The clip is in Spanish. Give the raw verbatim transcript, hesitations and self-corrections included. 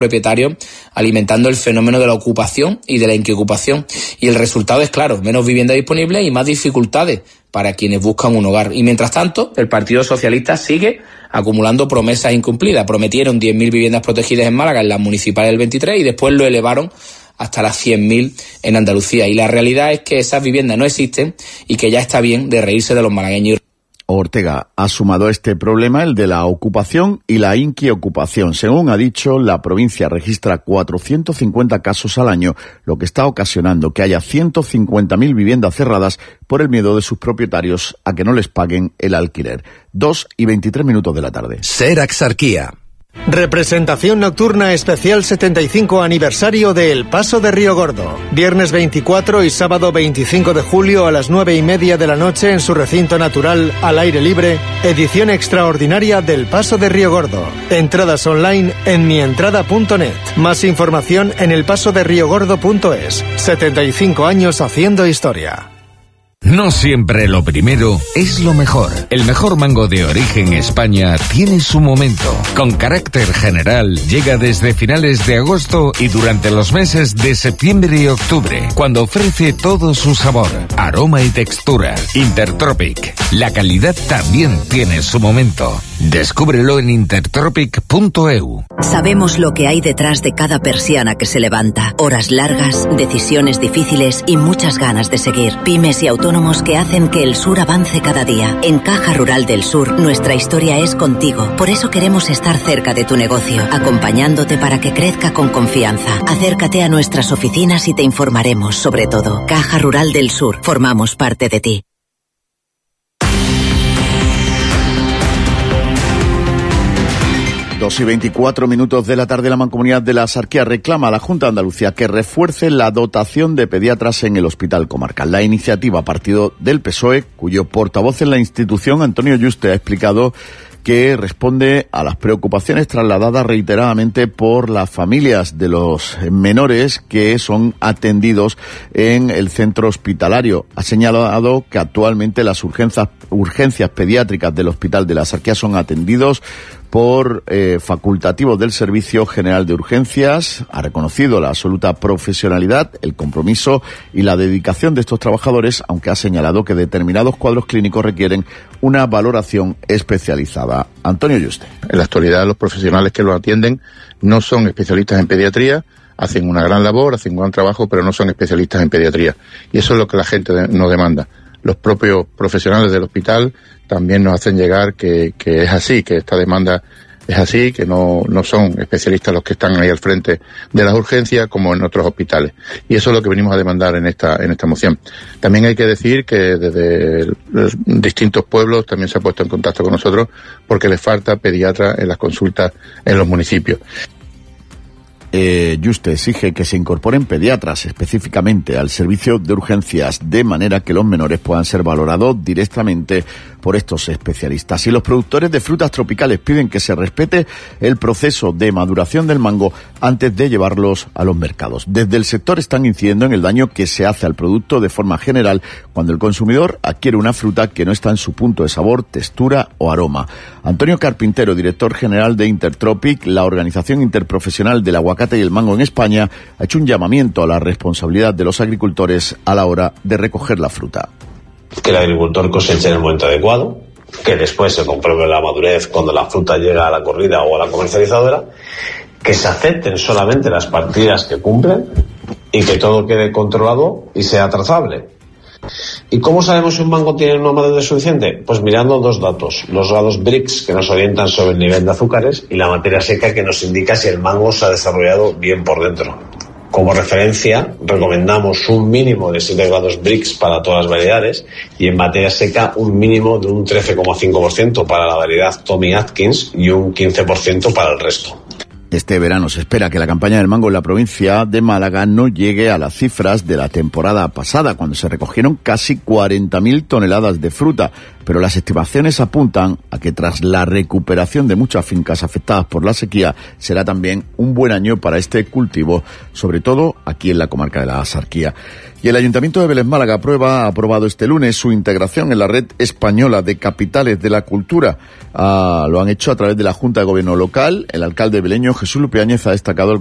propietarios, alimentando el fenómeno de la ocupación y de la inquiocupación. Y el resultado es claro, menos vivienda disponible y más dificultades para quienes buscan un hogar. Y mientras tanto, el Partido Socialista sigue acumulando promesas incumplidas. Prometieron diez mil viviendas protegidas en Málaga, en las municipales del veintitrés, y después lo elevaron hasta las cien mil en Andalucía. Y la realidad es que esas viviendas no existen y que ya está bien de reírse de los malagueños. Ortega ha sumado a este problema el de la ocupación y la inquiocupación. Según ha dicho, la provincia registra cuatrocientos cincuenta casos al año, lo que está ocasionando que haya ciento cincuenta mil viviendas cerradas por el miedo de sus propietarios a que no les paguen el alquiler. Dos y veintitrés minutos de la tarde. Ser Axarquía. Representación nocturna especial setenta y cinco aniversario de El Paso de Río Gordo. Viernes veinticuatro y sábado veinticinco de julio a las nueve y media de la noche en su recinto natural al aire libre. Edición extraordinaria del Paso de Río Gordo. Entradas online en mientrada punto net. Más información en elpasoderriogordo punto es. setenta y cinco años haciendo historia. No siempre lo primero es lo mejor. El mejor mango de origen España tiene su momento. Con carácter general, llega desde finales de agosto y durante los meses de septiembre y octubre, cuando ofrece todo su sabor, aroma y textura. Intertropic. La calidad también tiene su momento. Descúbrelo en intertropic punto e u. Sabemos lo que hay detrás de cada persiana que se levanta. Horas largas, decisiones difíciles y muchas ganas de seguir. Pymes y autónomos que hacen que el sur avance cada día. En Caja Rural del Sur, nuestra historia es contigo. Por eso queremos estar cerca de tu negocio, acompañándote para que crezca con confianza. Acércate a nuestras oficinas y te informaremos sobre todo. Caja Rural del Sur, formamos parte de ti. Dos y veinticuatro minutos de la tarde, la Mancomunidad de la Axarquía reclama a la Junta de Andalucía que refuerce la dotación de pediatras en el Hospital Comarcal. La iniciativa partido del P S O E, cuyo portavoz en la institución, Antonio Yuste, ha explicado que responde a las preocupaciones trasladadas reiteradamente por las familias de los menores que son atendidos en el centro hospitalario. Ha señalado que actualmente las urgencias, urgencias pediátricas del Hospital de la Axarquía son atendidos por eh, facultativos del Servicio General de Urgencias. Ha reconocido la absoluta profesionalidad, el compromiso y la dedicación de estos trabajadores, aunque ha señalado que determinados cuadros clínicos requieren una valoración especializada. Antonio Yuste. En la actualidad, los profesionales que los atienden no son especialistas en pediatría, hacen una gran labor, hacen un gran trabajo, pero no son especialistas en pediatría. Y eso es lo que la gente de, nos demanda. Los propios profesionales del hospital también nos hacen llegar que, que es así, que esta demanda es así, que no, no son especialistas los que están ahí al frente de las urgencias como en otros hospitales. Y eso es lo que venimos a demandar en esta, en esta moción. También hay que decir que desde los distintos pueblos también se ha puesto en contacto con nosotros porque les falta pediatra en las consultas en los municipios. Eh, Yuste exige que se incorporen pediatras específicamente al servicio de urgencias de manera que los menores puedan ser valorados directamente por estos especialistas. Y los productores de frutas tropicales piden que se respete el proceso de maduración del mango antes de llevarlos a los mercados. Desde el sector están incidiendo en el daño que se hace al producto de forma general cuando el consumidor adquiere una fruta que no está en su punto de sabor, textura o aroma. Antonio Carpintero, director general de Intertropic, la organización interprofesional del aguacate y el mango en España, ha hecho un llamamiento a la responsabilidad de los agricultores a la hora de recoger la fruta. Que el agricultor coseche en el momento adecuado, que después se compruebe la madurez cuando la fruta llega a la corrida o a la comercializadora, que se acepten solamente las partidas que cumplen y que todo quede controlado y sea trazable. ¿Y cómo sabemos si un mango tiene una madurez suficiente? Pues mirando dos datos, los grados Brix que nos orientan sobre el nivel de azúcares y la materia seca que nos indica si el mango se ha desarrollado bien por dentro. Como referencia, recomendamos un mínimo de siete grados Brix para todas las variedades y en materia seca un mínimo de un trece coma cinco por ciento para la variedad Tommy Atkins y un quince por ciento para el resto. Este verano se espera que la campaña del mango en la provincia de Málaga no llegue a las cifras de la temporada pasada, cuando se recogieron casi cuarenta mil toneladas de fruta. pero las estimaciones apuntan a que tras la recuperación de muchas fincas afectadas por la sequía, será también un buen año para este cultivo, sobre todo aquí en la comarca de la Axarquía. Y el Ayuntamiento de Vélez Málaga aprueba, ha aprobado este lunes su integración en la Red Española de Capitales de la Cultura. Ah, lo han hecho a través de la Junta de Gobierno Local. El alcalde veleño Jesús Lupiáñez ha destacado el